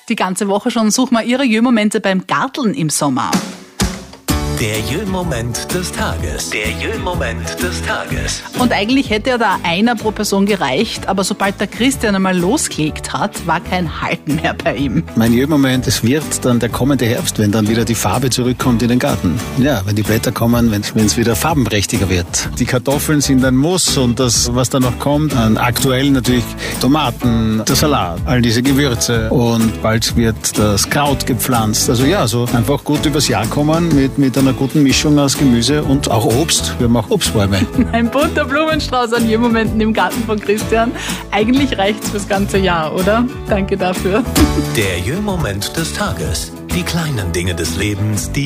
Die ganze Woche schon suchen wir Ihre Jö-Momente beim Garteln im Sommer. Der Jö-Moment des Tages. Der Jö-Moment des Tages. Und eigentlich hätte ja da einer pro Person gereicht, aber sobald der Christian einmal losgelegt hat, war kein Halten mehr bei ihm. Mein Jö-Moment, es wird dann der kommende Herbst, wenn dann wieder die Farbe zurückkommt in den Garten. Ja, wenn die Blätter kommen, wenn es wieder farbenprächtiger wird. Die Kartoffeln sind ein Muss und das, was da noch kommt, aktuell natürlich Tomaten, der Salat, all diese Gewürze und bald wird das Kraut gepflanzt. Also ja, so einfach gut übers Jahr kommen mit einer guten Mischung aus Gemüse und auch Obst. Wir haben auch Obstbäume. Ein bunter Blumenstrauß an Jö-Momenten im Garten von Christian. Eigentlich reicht's fürs ganze Jahr, oder? Danke dafür. Der Jö-Moment des Tages. Die kleinen Dinge des Lebens, die